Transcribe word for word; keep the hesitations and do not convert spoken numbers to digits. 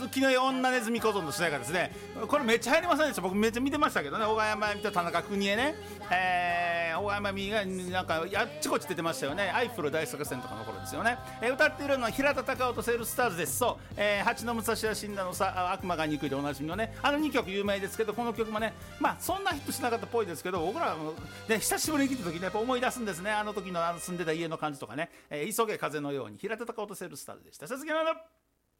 月の女ネズミ小僧の主題歌ですね。これめっちゃ流行りませんでした。僕めっちゃ見てましたけどね。小川山美と田中邦衛ね、えー、小川山美がなんかあっちこっち出てましたよね。アイフル大作戦とかの頃ですよね。えー、歌っているのは平田孝夫とセールスターズです。そう、えー、蜂の武蔵は死んだのさ、悪魔が憎いでおなじみのね、あのにきょく有名ですけど、この曲もね、まあそんなヒットしなかったっぽいですけど、僕らは、ね、久しぶりに聴いた時にやっぱ思い出すんですね。あの時のあの住んでた家の感じとかね、えー、急げ風のように平田孝夫とセールスターズでした。さすがの